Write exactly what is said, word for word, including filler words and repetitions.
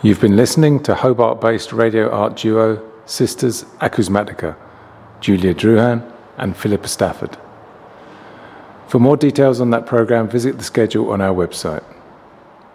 You've been listening to Hobart-based radio art duo Sisters Acousmatica, Julia Druhan and Philippa Stafford. For more details on that program, visit the schedule on our website.